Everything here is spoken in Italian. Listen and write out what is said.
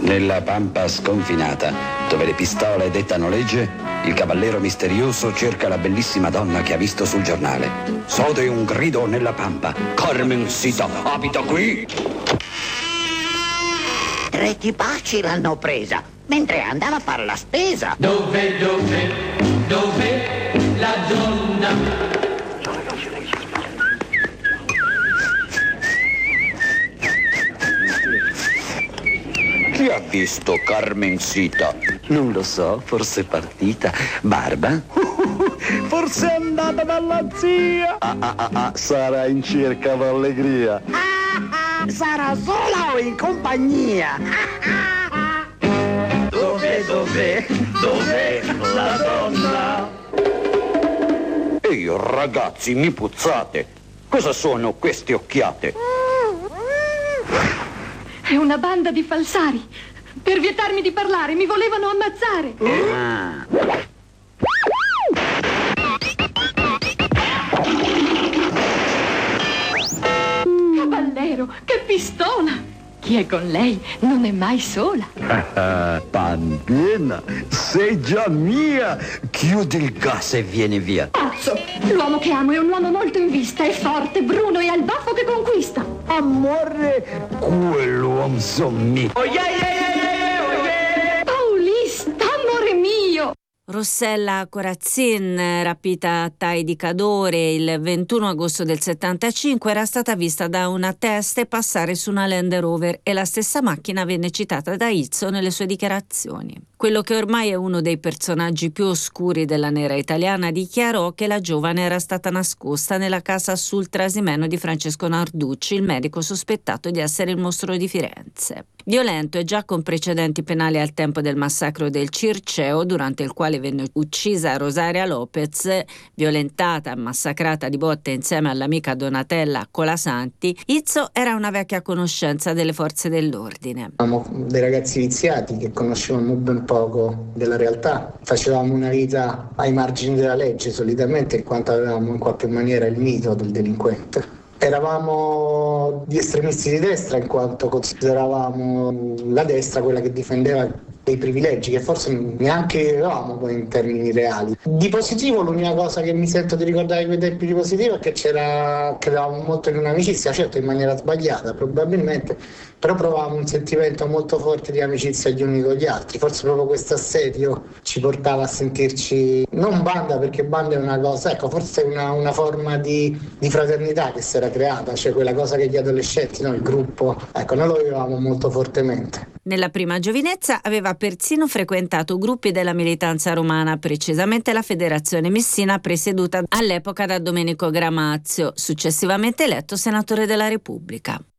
Nella pampa sconfinata, dove le pistole dettano legge, il cavallero misterioso cerca la bellissima donna che ha visto sul giornale. Sode un grido nella pampa. Carmencita abita qui? 3 tipaci l'hanno presa mentre andava a fare la spesa. Dove la donna? Chi ha visto Carmencita? Non lo so, forse è partita. Barba? Forse è andata dalla zia. Sarà in cerca d'allegria. Sarà sola o in compagnia? Dov'è la donna? Ehi, ragazzi, mi puzzate. Cosa sono queste occhiate? È una banda di falsari. Per vietarmi di parlare, mi volevano ammazzare. Cavallero, che pistola! Chi è con lei non è mai sola. Bambina, sei già mia. Chiudi il gas e vieni via. Pazzo! L'uomo che amo è un uomo molto in vista, è forte, bruno e ha il baffo che conquista. Amore, quell'uomo son mio. Paulista, amore mio! Rossella Corazzin, rapita a Tai di Cadore il 21 agosto del 75, era stata vista da una teste passare su una Land Rover e la stessa macchina venne citata da Izzo nelle sue dichiarazioni. Quello che ormai è uno dei personaggi più oscuri della nera italiana dichiarò che la giovane era stata nascosta nella casa sul Trasimeno di Francesco Narducci, il medico sospettato di essere il mostro di Firenze. Violento e già con precedenti penali al tempo del massacro del Circeo, durante il quale venne uccisa Rosaria Lopez, violentata e massacrata di botte insieme all'amica Donatella Colasanti, Izzo era una vecchia conoscenza delle forze dell'ordine. Eravamo dei ragazzi viziati che conoscevamo ben poco della realtà, facevamo una vita ai margini della legge solitamente, in quanto avevamo in qualche maniera il mito del delinquente. Eravamo di estremisti di destra, in quanto consideravamo la destra quella che difendeva dei privilegi che forse neanche vivevamo poi in termini reali. Di positivo, l'unica cosa che mi sento di ricordare di quei tempi di positivo è che credevamo molto in un'amicizia, certo in maniera sbagliata probabilmente, però provavamo un sentimento molto forte di amicizia gli uni con gli altri. Forse proprio questo assedio ci portava a sentirci non banda, perché banda è una cosa, ecco, forse una forma di fraternità che si era creata, cioè quella cosa che gli adolescenti, no, il gruppo, ecco, noi lo vivevamo molto fortemente. Nella prima giovinezza aveva persino frequentato gruppi della militanza romana, precisamente la Federazione Messina presieduta all'epoca da Domenico Gramazio, successivamente eletto senatore della Repubblica.